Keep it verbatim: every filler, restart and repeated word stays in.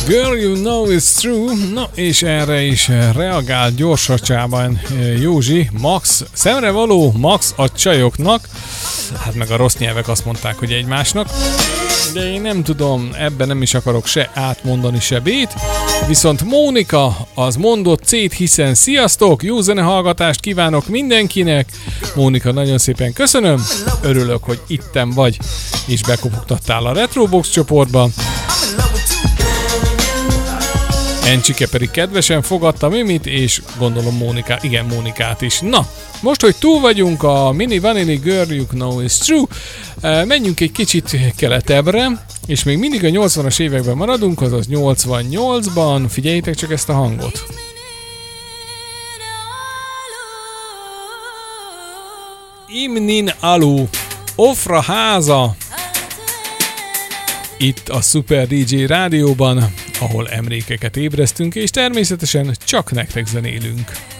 Girl, you know it's true. Na, és erre is reagál gyorsacsában Józsi. Max, szemre való Max a csajoknak. Hát meg a rossz nyelvek azt mondták, hogy egymásnak. De én nem tudom, ebben nem is akarok se átmondani, se B-t. Viszont Mónika az mondott C-t, hiszen sziasztok, jó zenehallgatást kívánok mindenkinek. Mónika, nagyon szépen köszönöm. Örülök, hogy itten vagy, és bekopogtattál a Retrobox csoportba. Encsike pedig kedvesen fogadta Mimit, és gondolom Mónikát, igen, Mónikát is. Na, most, hogy túl vagyunk a Mini Vanilli Girl You Know It's True, menjünk egy kicsit keletebbre, és még mindig a nyolcvanas években maradunk, azaz nyolcvannyolcban. Figyeljétek csak ezt a hangot. Imnin Alu, Ofra háza, itt a Super dé dzsé rádióban, ahol emlékeket ébresztünk, és természetesen csak nektek zenélünk.